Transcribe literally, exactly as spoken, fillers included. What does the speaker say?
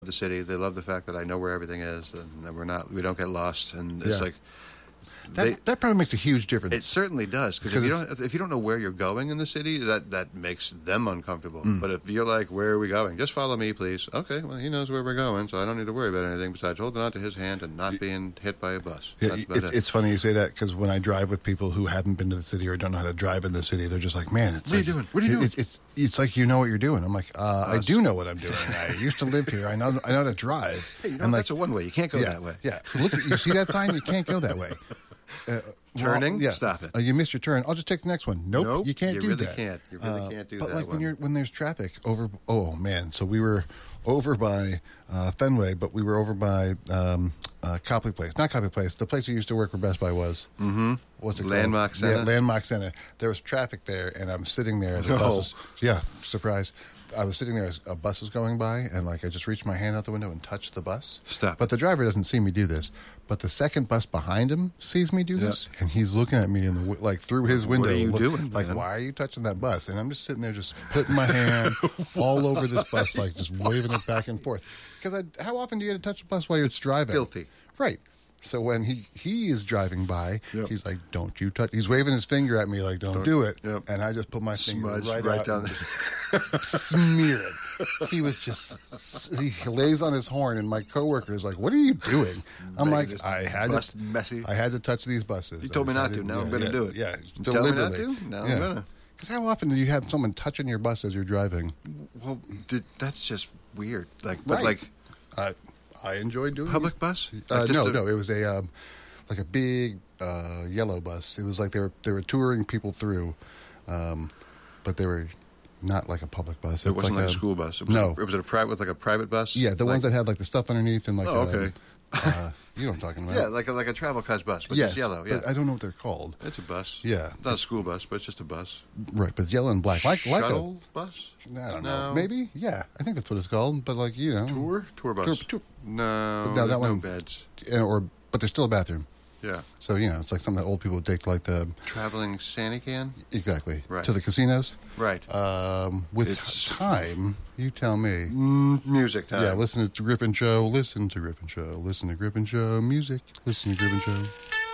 the city. They love the fact that I know where everything is, and that we're not, we don't get lost. And it's Yeah. like That, they, that probably makes a huge difference. it certainly does, because if Because you it's- don't if you don't know where you're going in the city, that that makes them uncomfortable. Mm. But if you're like, where are we going? Just follow me, please. Okay, well, he knows where we're going, so I don't need to worry about anything besides holding on to his hand and not being hit by a bus. Yeah, That's about it's, it. it's funny you say that because when I drive with people who haven't been to the city or don't know how to drive in the city, they're just like, "Man, it's What are like, you doing? What are you it- doing?" It, it's it's like you know what you're doing." I'm like, uh, "I Us. do know what I'm doing. I used to live here. I know I know how to drive." Hey, you know, And, like, that's a one way. You can't go yeah, that way. Yeah, look, at, you see that sign? You can't go that way. Uh, Turning? well, yeah. Stop it. Uh, you missed your turn. I'll just take the next one. Nope, Nope, you can't you do really that. can't. You really Uh, can't do but that like when one. you're when there's traffic over. Oh man, so we were over by uh, Fenway, but we were over by um, uh, Copley Place. Not Copley Place. The place you used to work where Best Buy was. Mm-hmm. What's it Landmark called? Center? Yeah, Landmark Center. There was traffic there, and I'm sitting there as a No. bus was, yeah, surprise. I was sitting there as a bus was going by, and like I just reached my hand out the window and touched the bus. Stop But it. the driver doesn't see me do this. But the second bus behind him sees me do this, and he's looking at me in the wi- like through his What window. are you look- doing, Like, man? why are you touching that bus? And I'm just sitting there, just putting my hand all over this bus, like just waving it back and forth. Because how often do you get to touch a bus while you're driving? filthy. Right. So when he, he is driving by, Yep. he's like, "Don't you touch?" He's waving his finger at me like, "Don't, do it." yep. And I just put my finger Smudge right, right out down and there. just smear it. He was just he lays on his horn, and my coworker is like, "What are you doing?" I'm Making like, this "I had bus to, messy. I had to touch these buses." You told I me not to. decided- Now I'm yeah, gonna yeah, do it. Yeah, You tell me not deliberately. to? Now I'm Yeah. gonna. Because how often do you have someone touching your bus as you're driving? Well, dude, that's just weird. Like, but Right. like I I enjoyed doing public it. bus? Uh, Like just no, a- no, it was a um, like a big uh, yellow bus. It was like they were they were touring people through, um, but they were not like a public bus. It It's wasn't like, a school bus. It was no. a, it was a private, like a private bus. Yeah, the like, ones that had like the stuff underneath and like Oh, a, okay. uh, you know what I'm talking about? Yeah, like a, like a travel cuz bus, but yes, it's yellow. Yeah, but I don't know what they're called. it's a bus. Yeah. It's not a school bus, but it's just a bus. Right, but it's yellow and black. Like like a, Shuttle bus? I don't No. know. Maybe? Yeah, I think that's what it's called. But like you know, Tour? Tour bus. Tour- tour- No, No, there's that no one- beds. and- or but there's still a bathroom. Yeah. So you know, it's like something that old people would take, to like the Traveling Santa can? exactly Right. to the casinos. Right. Um, with It's- time, you tell me. Mm, music time. Yeah, listen to Griffin Show. Listen to Griffin Show. Listen to Griffin Show. Music. Listen to Griffin Show.